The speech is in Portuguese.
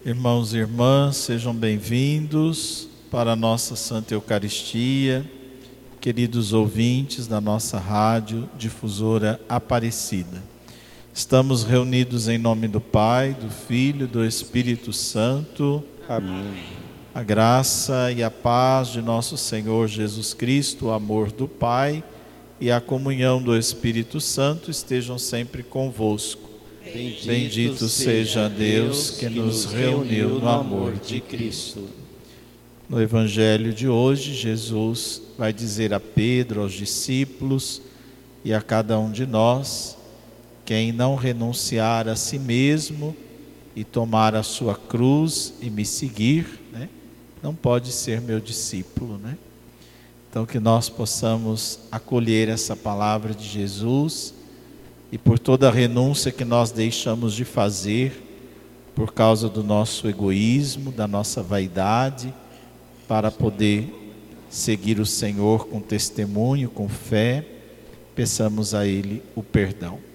Irmãos e irmãs, sejam bem-vindos para a nossa Santa Eucaristia, queridos ouvintes da nossa rádio difusora Aparecida. Estamos reunidos em nome do Pai, do Filho e do Espírito Santo. Amém. A graça e a paz de nosso Senhor Jesus Cristo, o amor do Pai e a comunhão do Espírito Santo estejam sempre convosco. Bendito seja Deus que nos reuniu no amor de Cristo. No Evangelho de hoje, Jesus vai dizer a Pedro, aos discípulos e a cada um de nós: quem não renunciar a si mesmo e tomar a sua cruz e me seguir, não pode ser meu discípulo, Então que nós possamos acolher essa palavra de Jesus e por toda a renúncia que nós deixamos de fazer por causa do nosso egoísmo, da nossa vaidade, para poder seguir o Senhor com testemunho, com fé, peçamos a Ele o perdão.